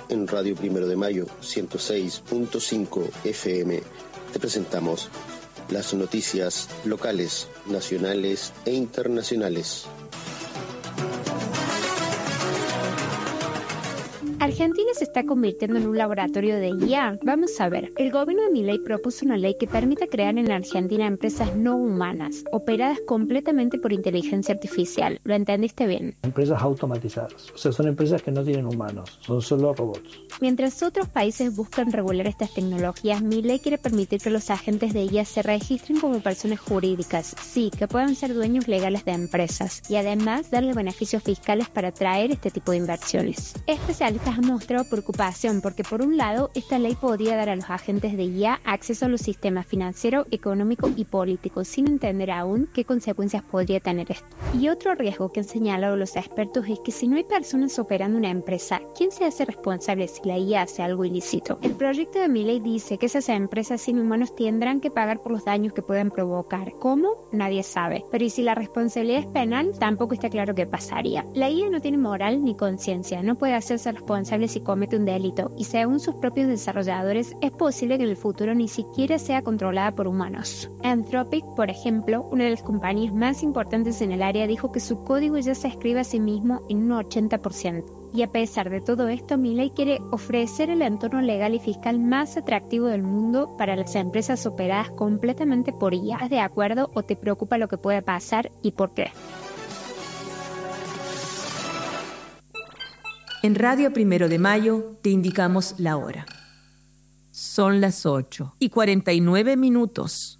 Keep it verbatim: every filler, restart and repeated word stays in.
en Radio Primero de Mayo ciento seis punto cinco F M te presentamos las noticias locales, nacionales e internacionales. Argentina se está convirtiendo en un laboratorio de I A. Vamos a ver. El gobierno de Milei propuso una ley que permita crear en Argentina empresas no humanas, operadas completamente por inteligencia artificial. ¿Lo entendiste bien? Empresas automatizadas. O sea, son empresas que no tienen humanos, son solo robots. Mientras otros países buscan regular estas tecnologías, Milei quiere permitir que los agentes de I A se registren como personas jurídicas, sí, que puedan ser dueños legales de empresas, y además darle beneficios fiscales para atraer este tipo de inversiones. Especialistas han mostrado preocupación porque, por un lado, esta ley podría dar a los agentes de I A acceso a los sistemas financiero, económico y político, sin entender aún qué consecuencias podría tener esto. Y otro riesgo que han señalado los expertos es que si no hay personas operando una empresa, ¿quién se hace responsable si la I A hace algo ilícito? El proyecto de Milei dice que esas empresas sin humanos tendrán que pagar por los daños que puedan provocar. ¿Cómo? Nadie sabe. Pero ¿y si la responsabilidad es penal? Tampoco está claro qué pasaría. La I A no tiene moral ni conciencia, no puede hacerse responsable si comete un delito, y según sus propios desarrolladores, es posible que en el futuro ni siquiera sea controlada por humanos. Anthropic, por ejemplo, una de las compañías más importantes en el área, dijo que su código ya se escribe a sí mismo en un ochenta por ciento. Y a pesar de todo esto, Milei quiere ofrecer el entorno legal y fiscal más atractivo del mundo para las empresas operadas completamente por I A. ¿Estás de acuerdo o te preocupa lo que puede pasar y por qué? En Radio Primero de Mayo te indicamos la hora. Son las ocho y cuarenta y nueve minutos.